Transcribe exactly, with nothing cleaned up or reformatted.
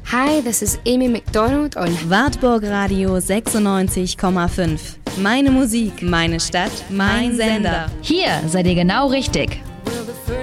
Hi, this is Amy McDonald on Wartburg Radio sechsundneunzig Komma fünf. Meine Musik, meine Stadt, mein Sender. Hier seid ihr genau richtig.